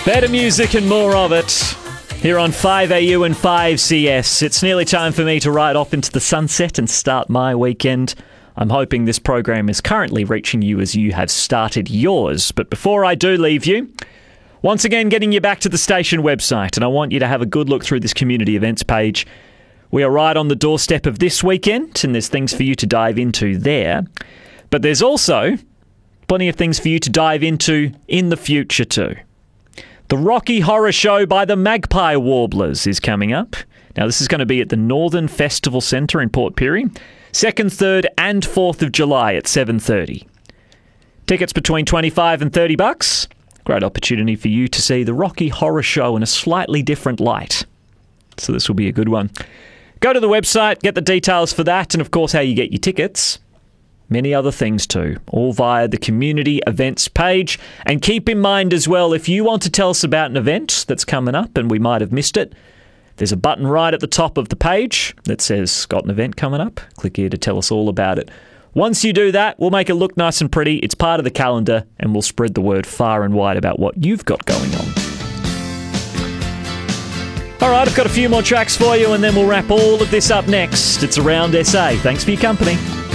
Better music and more of it here on 5AU and 5CS. It's nearly time for me to ride off into the sunset and start my weekend. I'm hoping this program is currently reaching you as you have started yours. But before I do leave you, once again getting you back to the station website, and I want you to have a good look through this community events page. We are right on the doorstep of this weekend, and there's things for you to dive into there. But there's also plenty of things for you to dive into in the future too. The Rocky Horror Show by the Magpie Warblers is coming up. Now, this is going to be at the Northern Festival Centre in Port Pirie, 2nd, 3rd and 4th of July at 7:30. Tickets between $25 and $30. Great opportunity for you to see the Rocky Horror Show in a slightly different light. So this will be a good one. Go to the website, get the details for that, and of course how you get your tickets. Many other things too, all via the community events page. And keep in mind as well, if you want to tell us about an event that's coming up and we might have missed it, there's a button right at the top of the page that says, got an event coming up? Click here to tell us all about it. Once you do that, we'll make it look nice and pretty. It's part of the calendar and we'll spread the word far and wide about what you've got going on. All right, I've got a few more tracks for you and then we'll wrap all of this up next. It's Around SA. Thanks for your company.